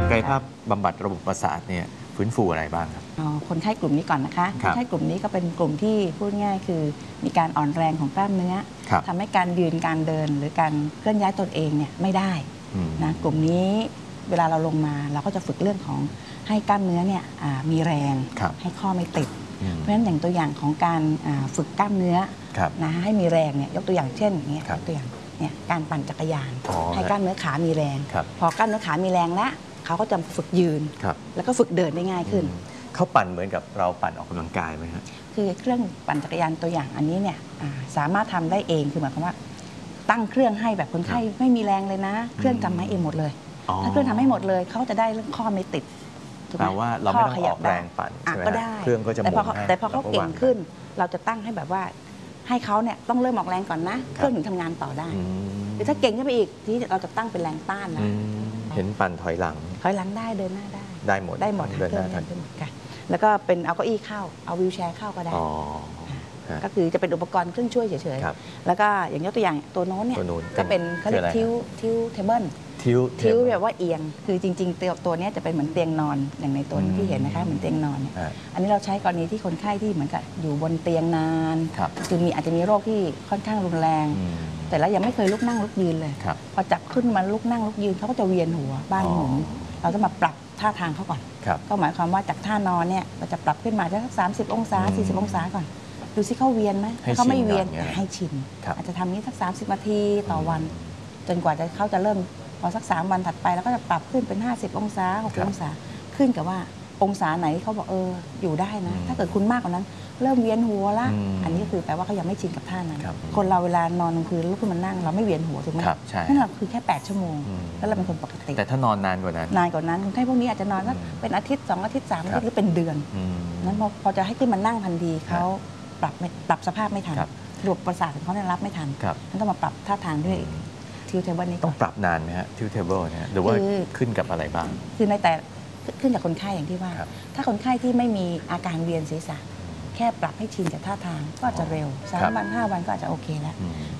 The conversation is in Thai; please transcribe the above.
กายภาพบำบัดระบบประสาทเนี่ยฟื้นฟูอะไรบ้างครับคนไข้กลุ่มนี้ก่อนนะคะคนไข้กลุ่มนี้ก็เป็นกลุ่มที่พูดง่ายคือมีการอ่อนแรงของกล้ามเนื้อทำให้การยืนการเดินหรือการเคลื่อนย้ายตนเองเนี่ยไม่ได้นะกลุ่มนี้เวลาเราลงมาเราก็จะฝึกเรื่องของให้กล้ามเนื้อเนี่ยมีแรงให้ข้อไม่ติดเพราะฉะนั้นอย่างตัวอย่างของการฝึกกล้ามเนื้อนะให้มีแรงเนี่ยยกตัวอย่างเช่นอย่างเงี้ยตัวอย่างเนี่ยการปั่นจักรยานให้กล้ามเนื้อขามีแรงพอกล้ามเนื้อขามีแรงแล้วเขาก็จะฝึกยืนแล้วก็ฝึกเดินได้ง่ายขึ้นเขาปั่นเหมือนกับเราปั่นออกกำลังกายไหมครับคือเครื่องปั่นจักรยานตัวอย่างอันนี้เนี่ยสามารถทำได้เองคือหมายความว่าตั้งเครื่องให้แบบคนไข้ไม่มีแรงเลยนะเครื่องจำให้เองหมดเลยถ้าเครื่องทำให้หมดเลยเขาจะได้เรื่องข้อไม่ติดแปลว่าเราไม่ต้องออกแรงปั่นใช่ไหมเครื่องก็จะหมุนให้แต่พอเขาเก่งขึ้นเราจะตั้งให้แบบว่าให้เขาเนี่ยต้องเริ่มออกแรงก่อนนะเครื่องถึงทำงานต่อได้หรือถ้าเก่งขึ้นไปอีกที่เราจะตั้งเป็นแรงต้านนะเห็นปั่นถอยหลังได้เดินหน้าได้หมดเดินหน้าได้หมดค่ะแล้วก็เป็นเอาเก้าอี้เข้าเอาวีลแชร์เข้าก็ได้ก็คือจะเป็นอุปกรณ์เครื่องช่วยเฉยๆแล้วก็อย่างยกตัวอย่างตัวโน้นเนี่ยก็เป็นเขาเรียกทิวเทเบิลทิวแบบว่าเอียงคือจริงๆตัวนี้จะเป็นเหมือนเตียงนอนอย่างในตัวที่เห็นนะคะเหมือนเตียงนอนเนี่ยอันนี้เราใช้กรณีที่คนไข้ที่เหมือนกับอยู่บนเตียงนานคืออาจจะมีโรคที่ค่อนข้างรุนแรงแต่แล้วยังไม่เคยลุกนั่งลุกยืนเลยพอจับขึ้นมาลุกนั่งลุกยืนเขาก็จะเวียนหัวบ้านหมุนเราจะมาปรับท่าทางเขาก่อนก็หมายความว่าจากท่านอนเนี่ยเราจะปรับขึ้นมาสัก30 องศา40 องศาก่อนดูซิเขาเวียนไหมถ้าเขาไม่เวียนให้ชินอาจจะทำนี้สัก30 นาทีต่อวันจนกว่าเขาจะเริ่มพอสัก3 วันถัดไปแล้วก็จะปรับขึ้นเป็น50 องศา60 องศาขึ้นกับว่าองศาไหนเขาบอกอยู่ได้นะถ้าเกิดคุณมากกว่านั้นเริ่มเวียนหัวละอันนี้คือแปลว่าเขายังไม่ชินกับท่านั้นคนเราเวลานอนกลางคืนลุกขึ้นมานั่งเราไม่เวียนหัวถูกไหมนั่นเราคือแค่8 ชั่วโมงแล้วเราเป็นคนปกติแต่ถ้านอนนานกว่านั้นคนไข้พวกนี้อาจจะนอนสักเป็นอาทิตย์2 อาทิตย์3 อาทิตย์หรือเป็นเดือนนั้นพอจะให้ขึ้นมานั่งทันทีเขาปรับสภาพไม่ทันระบบประสาทของเขาเนี่ยรับไม่ทันนั่นต้องมาปรับท่าทางด้วยทิวเทเบิลนี้ต้องปรับนานไหมฮะทิวเทเบิลนะหรือว่าขึ้นกับอะไรบ้างคือในแต่ขึ้นจากคนไข้อย่างที่ว่าถ้าคนไข้ที่ไม่มีอาการเวียนศีรษะแค่ปรับให้ชินกับท่าทางก็จะเร็ว3 วัน 5 วันก็อาจจะโอเคแล้ว